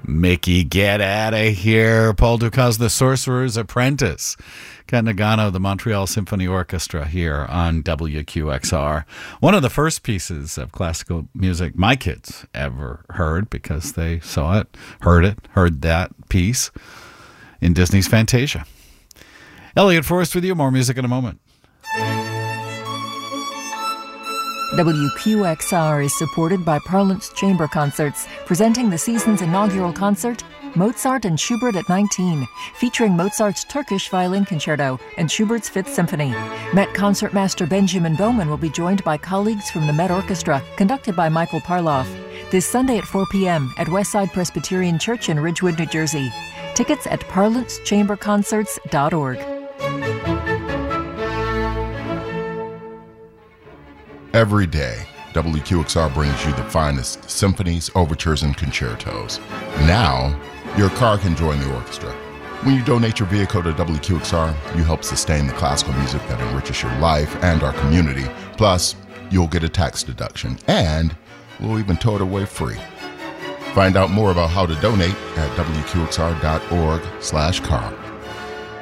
Mickey, get out of here. Paul Dukas, The Sorcerer's Apprentice. Ken Nagano, the Montreal Symphony Orchestra here on WQXR. One of the first pieces of classical music my kids ever heard, because they saw it, heard that piece in Disney's Fantasia. Elliot Forrest with you. More music in a moment. WQXR is supported by Parlance Chamber Concerts, presenting the season's inaugural concert, Mozart and Schubert at 19, featuring Mozart's Turkish Violin Concerto and Schubert's Fifth Symphony. Met Concertmaster Benjamin Bowman will be joined by colleagues from the Met Orchestra, conducted by Michael Parloff, this Sunday at 4 p.m. at Westside Presbyterian Church in Ridgewood, New Jersey. Tickets at parlancechamberconcerts.org. Every day, WQXR brings you the finest symphonies, overtures, and concertos. Now, your car can join the orchestra. When you donate your vehicle to WQXR, you help sustain the classical music that enriches your life and our community. Plus, you'll get a tax deduction, and we'll even tow it away free. Find out more about how to donate at WQXR.org/car.